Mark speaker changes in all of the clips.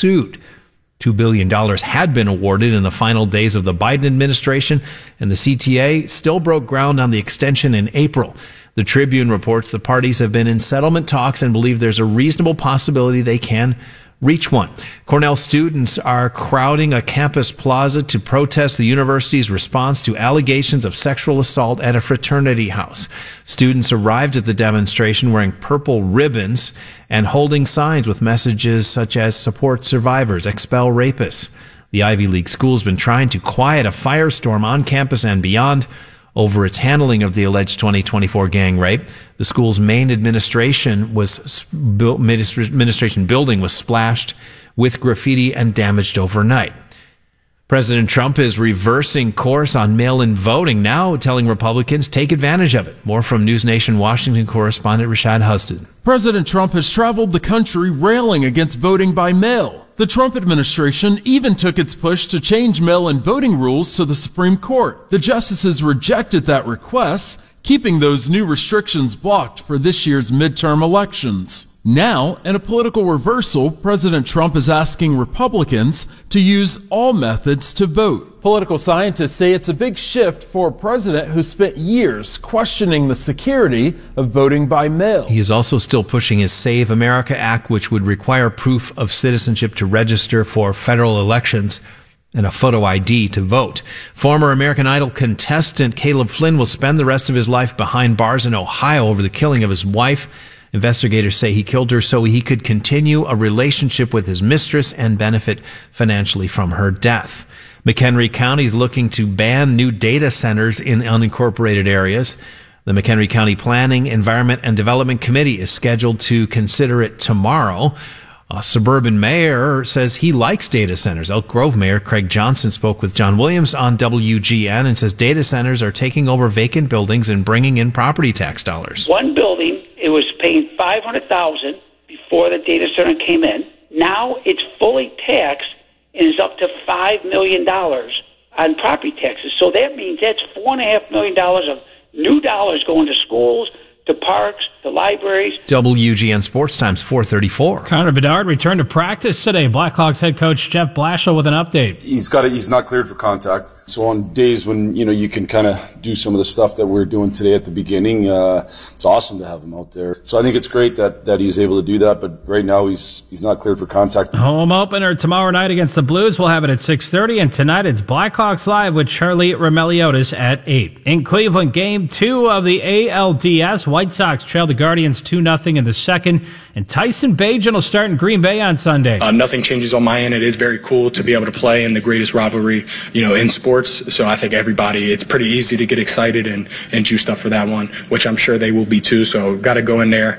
Speaker 1: sued. $2 billion had been awarded in the final days of the Biden administration, and the CTA still broke ground on the extension in April. The Tribune reports the parties have been in settlement talks and believe there's a reasonable possibility they can reach one. Cornell students are crowding a campus plaza to protest the university's response to allegations of sexual assault at a fraternity house. Students arrived at the demonstration wearing purple ribbons and holding signs with messages such as support survivors, expel rapists. The Ivy League school has been trying to quiet a firestorm on campus and beyond over its handling of the alleged 2024 gang rape. The school's main administration building was splashed with graffiti and damaged overnight. President Trump is reversing course on mail-in voting, now telling Republicans take advantage of it. More from News Nation Washington correspondent Rashad Huston.
Speaker 2: President Trump has traveled the country railing against voting by mail. The Trump administration even took its push to change mail-in voting rules to the Supreme Court. The justices rejected that request, keeping those new restrictions blocked for this year's midterm elections. Now, in a political reversal, President Trump is asking Republicans to use all methods to vote. Political scientists say it's a big shift for a president who spent years questioning the security of voting by mail.
Speaker 1: He is also still pushing his Save America Act, which would require proof of citizenship to register for federal elections and a photo ID to vote. Former American Idol contestant Caleb Flynn will spend the rest of his life behind bars in Ohio over the killing of his wife. Investigators say he killed her so he could continue a relationship with his mistress and benefit financially from her death. McHenry County is looking to ban new data centers in unincorporated areas. The McHenry County Planning, Environment, and Development Committee is scheduled to consider it tomorrow. A suburban mayor says he likes data centers. Elk Grove Mayor Craig Johnson spoke with John Williams on WGN and says data centers are taking over vacant buildings and bringing in property tax dollars.
Speaker 3: One building, it was paying $500,000 before the data center came in. Now it's fully taxed and is up to $5 million on property taxes. So that means that's $4.5 million of new dollars going to schools, to parks, to libraries.
Speaker 1: WGN Sports Times 434.
Speaker 4: Connor Bedard returned to practice today. Blackhawks head coach Jeff Blashill with an update.
Speaker 5: He's not cleared for contact. So on days when, you can kind of do some of the stuff that we're doing today at the beginning, it's awesome to have him out there. So I think it's great that he's able to do that, but right now he's not cleared for contact.
Speaker 4: Home opener tomorrow night against the Blues. We'll have it at 6:30, and tonight it's Blackhawks Live with Charlie Remeliotis at 8. In Cleveland, Game 2 of the ALDS, White Sox trail the Guardians 2-0 in the second, and Tyson Bagent will start in Green Bay on Sunday.
Speaker 6: Nothing changes on my end. It is very cool to be able to play in the greatest rivalry, in sports. So I think it's pretty easy to get excited and juiced up for that one, which I'm sure they will be too. So got to go in there,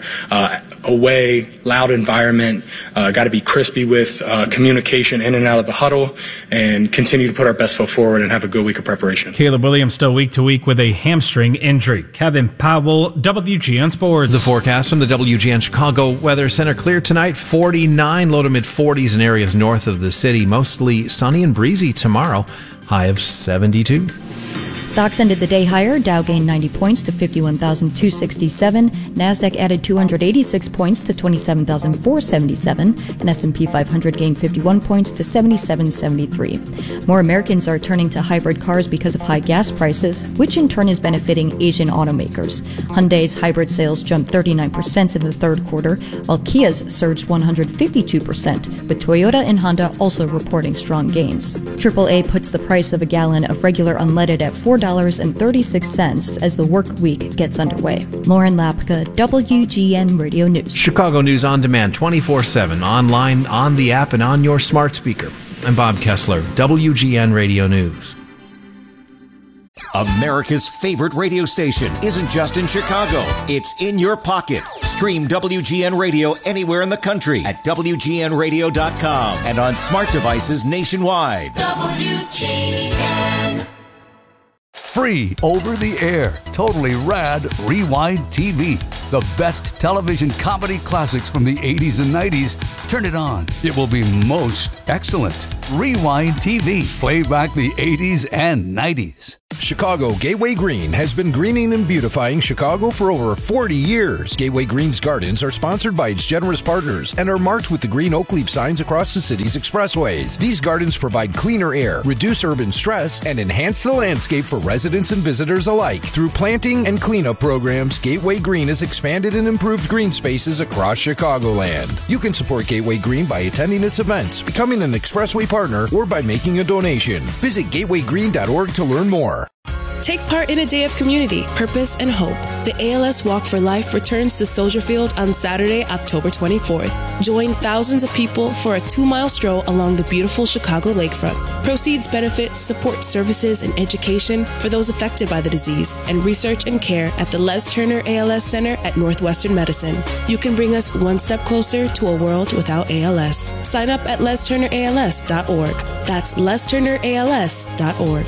Speaker 6: away, loud environment, got to be crispy with communication in and out of the huddle, and continue to put our best foot forward and have a good week of preparation.
Speaker 4: Caleb Williams still week to week with a hamstring injury. Kevin Powell, WGN Sports.
Speaker 1: The forecast from the WGN Chicago Weather Center: clear tonight, 49, low to mid 40s in areas north of the city. Mostly sunny and breezy tomorrow. High of 72.
Speaker 7: Stocks ended the day higher. Dow gained 90 points to 51,267. Nasdaq added 286 points to 27,477. And S&P 500 gained 51 points to 7773. More Americans are turning to hybrid cars because of high gas prices, which in turn is benefiting Asian automakers. Hyundai's hybrid sales jumped 39% in the third quarter, while Kia's surged 152%, with Toyota and Honda also reporting strong gains. AAA puts the price of a gallon of regular unleaded at $4.36 as the work week gets underway. Lauren Lapka, WGN Radio News.
Speaker 1: Chicago News on demand 24/7, online, on the app, and on your smart speaker. I'm Bob Kessler, WGN Radio News.
Speaker 8: America's favorite radio station isn't just in Chicago. It's in your pocket. Stream WGN Radio anywhere in the country at WGNradio.com and on smart devices nationwide.
Speaker 9: WGN. Free over the air, totally rad Rewind TV. The best television comedy classics from the 80s and 90s. Turn it on. It will be most excellent. Rewind TV. Play back the 80s and 90s.
Speaker 10: Chicago Gateway Green has been greening and beautifying Chicago for over 40 years. Gateway Green's gardens are sponsored by its generous partners and are marked with the green oak leaf signs across the city's expressways. These gardens provide cleaner air, reduce urban stress, and enhance the landscape for residents and visitors alike. Through planting and cleanup programs, Gateway Green has expanded and improved green spaces across Chicagoland. You can support Gateway Green by attending its events, becoming an expressway partner, or by making a donation. Visit gatewaygreen.org to learn more.
Speaker 11: Take part in a day of community, purpose, and hope. The ALS Walk for Life returns to Soldier Field on Saturday, October 24th. Join thousands of people for a 2-mile stroll along the beautiful Chicago lakefront. Proceeds benefit support services and education for those affected by the disease and research and care at the Les Turner ALS Center at Northwestern Medicine. You can bring us one step closer to a world without ALS. Sign up at lesturnерals.org. That's lesturnерals.org.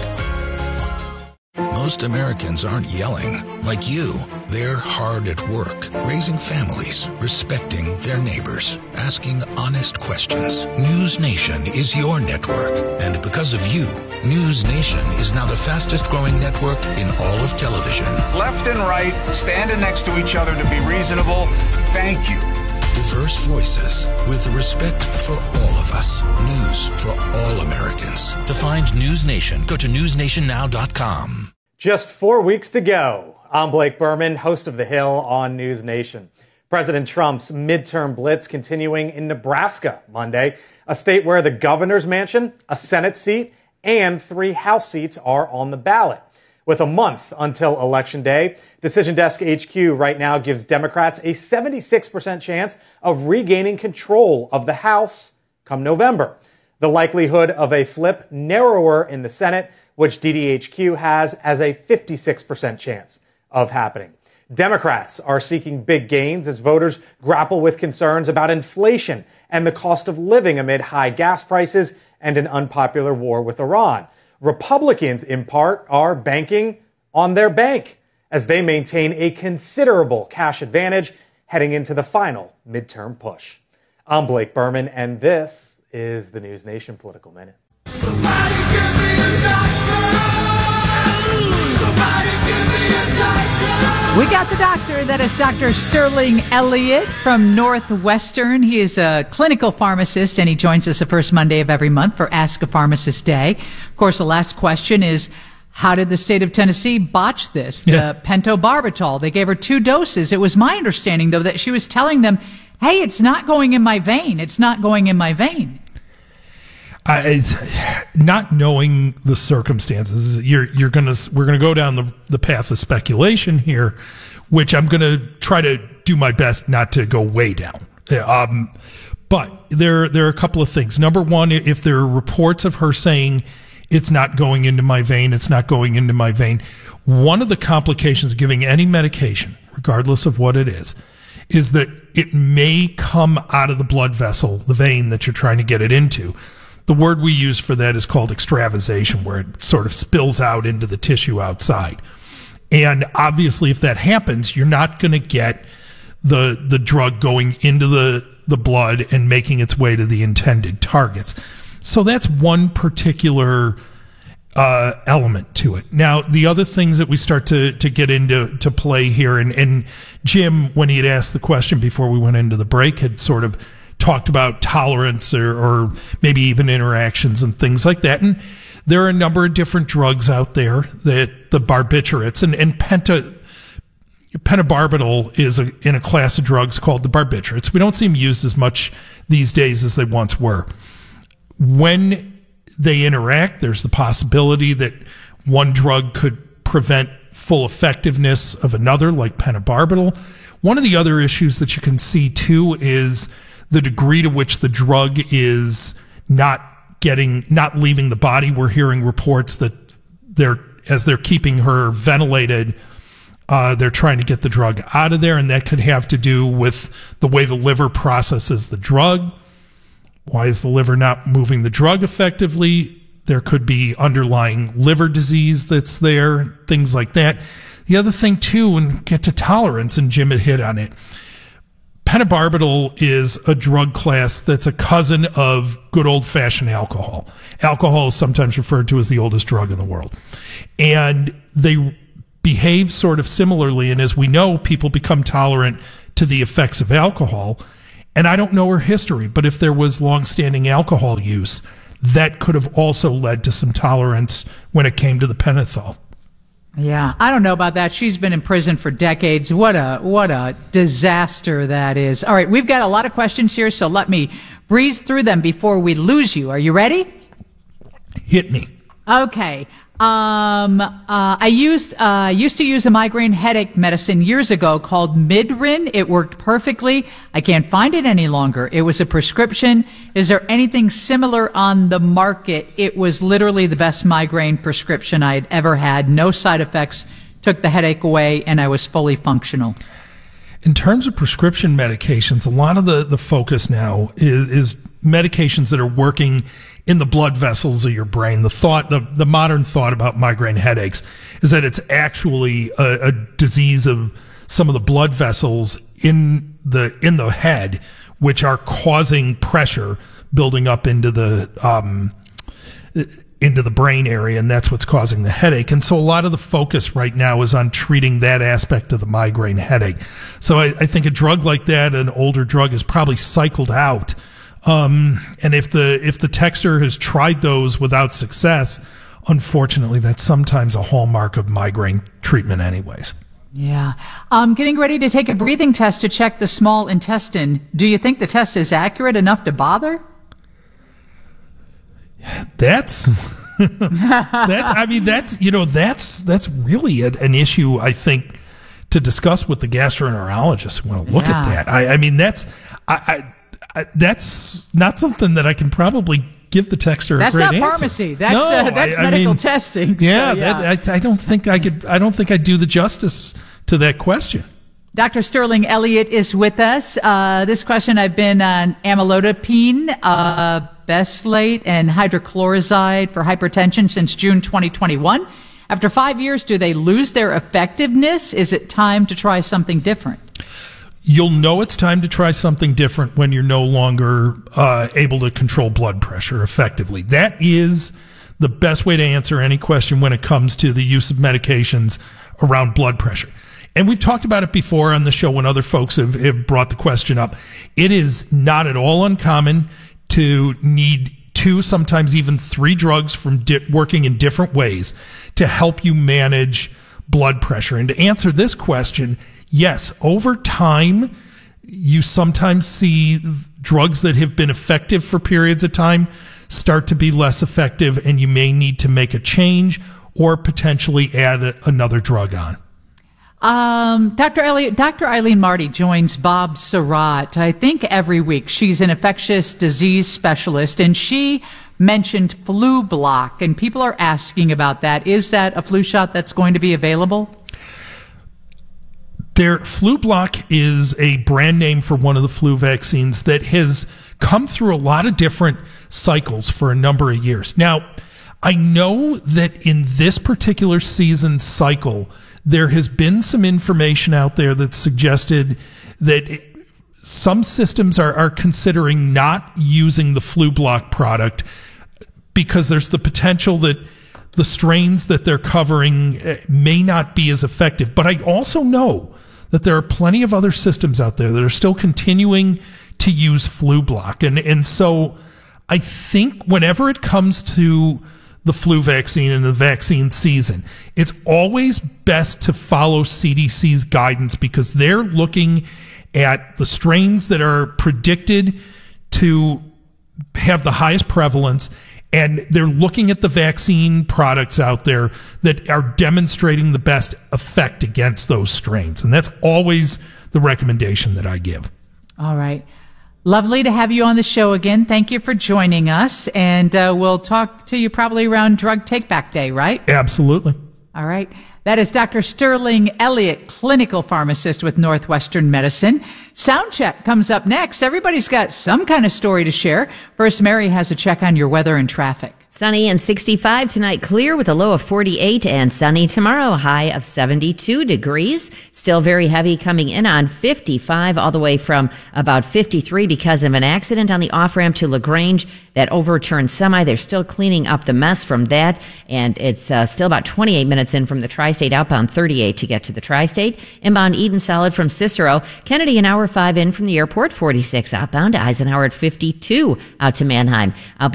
Speaker 12: Most Americans aren't yelling like you. They're hard at work, raising families, respecting their neighbors, asking honest questions. News Nation is your network. And because of you, News Nation is now the fastest growing network in all of television.
Speaker 13: Left and right, standing next to each other to be reasonable. Thank you.
Speaker 12: Diverse voices with respect for all of us. News for all Americans. To find News Nation, go to newsnationnow.com.
Speaker 14: Just 4 weeks to go. I'm Blake Berman, host of The Hill on News Nation. President Trump's midterm blitz continuing in Nebraska Monday, a state where the governor's mansion, a Senate seat, and 3 House seats are on the ballot. With a month until Election Day, Decision Desk HQ right now gives Democrats a 76% chance of regaining control of the House come November. The likelihood of a flip narrower in the Senate, which DDHQ has as a 56% chance of happening. Democrats are seeking big gains as voters grapple with concerns about inflation and the cost of living amid high gas prices and an unpopular war with Iran. Republicans, in part, are banking on their bank as they maintain a considerable cash advantage heading into the final midterm push. I'm Blake Berman, and this is the News Nation Political Minute.
Speaker 15: Somebody give me a doctor! Somebody give me a doctor!
Speaker 16: We got the doctor. That is Dr. Sterling Elliott from Northwestern. He is a clinical pharmacist, and he joins us the first Monday of every month for Ask a Pharmacist Day. Of course, the last question is, how did the state of Tennessee botch this? The pentobarbital. They gave her 2 doses. It was my understanding, though, that she was telling them, hey, it's not going in my vein. It's not going in my vein.
Speaker 17: It's not knowing the circumstances. We're going to go down the path of speculation here, which I'm going to try to do my best not to go way down. But there are a couple of things. Number one, if there are reports of her saying it's not going into my vein, it's not going into my vein, one of the complications of giving any medication, regardless of what it is that it may come out of the blood vessel, the vein that you're trying to get it into. The word we use for that is called extravasation, where it sort of spills out into the tissue outside. And obviously, if that happens, you're not going to get the drug going into the blood and making its way to the intended targets. So that's one particular element to it. Now, the other things that we start to get into play here, and Jim, when he had asked the question before we went into the break, had sort of talked about tolerance or maybe even interactions and things like that. And there are a number of different drugs out there that the barbiturates and pentobarbital is in a class of drugs called the barbiturates. We don't see them used as much these days as they once were. When they interact, there's the possibility that one drug could prevent full effectiveness of another, like pentobarbital. One of the other issues that you can see too is the degree to which the drug is not leaving the body. We're hearing reports that as they're keeping her ventilated, they're trying to get the drug out of there, and that could have to do with the way the liver processes the drug. Why is the liver not moving the drug effectively? There could be underlying liver disease that's there, things like that. The other thing too, and get to tolerance, and Jim had hit on it, Pentobarbital is a drug class that's a cousin of good old-fashioned alcohol. Alcohol is sometimes referred to as the oldest drug in the world. And they behave sort of similarly, and as we know, people become tolerant to the effects of alcohol. And I don't know her history, but if there was long-standing alcohol use, that could have also led to some tolerance when it came to the pentothal.
Speaker 16: Yeah, I don't know about that. She's been in prison for decades. What a disaster that is. All right, we've got a lot of questions here, so let me breeze through them before we lose you. Are you ready?
Speaker 17: Hit me.
Speaker 16: Okay. I used to use a migraine headache medicine years ago called Midrin. It worked perfectly. I can't find it any longer. It was a prescription. Is there anything similar on the market? It was literally the best migraine prescription I had ever had. No side effects, took the headache away, and I was fully functional.
Speaker 17: In terms of prescription medications, a lot of the focus now is medications that are working in the blood vessels of your brain. The modern thought about migraine headaches is that it's actually a disease of some of the blood vessels in the head, which are causing pressure building up into the brain area, and that's what's causing the headache. And so a lot of the focus right now is on treating that aspect of the migraine headache. So I think a drug like that, an older drug, is probably cycled out. And if the texter has tried those without success, unfortunately, that's sometimes a hallmark of migraine treatment anyways.
Speaker 16: Yeah. Getting ready to take a breathing test to check the small intestine. Do you think the test is accurate enough to bother?
Speaker 17: That's that's really an issue, I think, to discuss with the gastroenterologist who want to look at that. That's not something that I can probably give the texter a great answer.
Speaker 16: That's not pharmacy. That's medical testing.
Speaker 17: Yeah, I don't think I'd do the justice to that question.
Speaker 16: Dr. Sterling Elliott is with us. This question, I've been on amlodipine, Beslate, and hydrochloride for hypertension since June 2021. After 5 years, do they lose their effectiveness? Is it time to try something different?
Speaker 17: You'll know it's time to try something different when you're no longer able to control blood pressure effectively. That is the best way to answer any question when it comes to the use of medications around blood pressure. And we've talked about it before on the show when other folks have brought the question up. It is not at all uncommon to need 2, sometimes even 3 drugs from working in different ways to help you manage blood pressure. And to answer this question, yes, over time, you sometimes see drugs that have been effective for periods of time start to be less effective, and you may need to make a change or potentially add another drug on.
Speaker 16: Dr. Eileen Marty joins Bob Surratt, I think, every week. She's an infectious disease specialist, and she mentioned Flu Block, and people are asking about that. Is that a flu shot that's going to be available?
Speaker 17: Flu Block is a brand name for one of the flu vaccines that has come through a lot of different cycles for a number of years. Now, I know that in this particular season cycle, there has been some information out there that suggested that some systems are considering not using the Flu Block product because there's the potential that the strains that they're covering may not be as effective. But I also know that there are plenty of other systems out there that are still continuing to use Flu Block. And so I think whenever it comes to the flu vaccine and the vaccine season, it's always best to follow CDC's guidance because they're looking at the strains that are predicted to have the highest prevalence, and they're looking at the vaccine products out there that are demonstrating the best effect against those strains. And that's always the recommendation that I give.
Speaker 16: All right. Lovely to have you on the show again. Thank you for joining us. And we'll talk to you probably around Drug Take-Back Day, right?
Speaker 17: Absolutely.
Speaker 16: All right. That is Dr. Sterling Elliott, clinical pharmacist with Northwestern Medicine. Soundcheck comes up next. Everybody's got some kind of story to share. First, Mary has a check on your weather and traffic.
Speaker 18: Sunny and 65 tonight, clear with a low of 48, and sunny tomorrow, high of 72 degrees. Still very heavy coming in on 55 all the way from about 53 because of an accident on the off-ramp to LaGrange. That overturned semi. They're still cleaning up the mess from that, and it's still about 28 minutes in from the Tri-State outbound, 38 to get to the Tri-State. Inbound Eden solid from Cicero. Kennedy an hour 5 in from the airport, 46 outbound. Eisenhower at 52 out to Mannheim. Outbound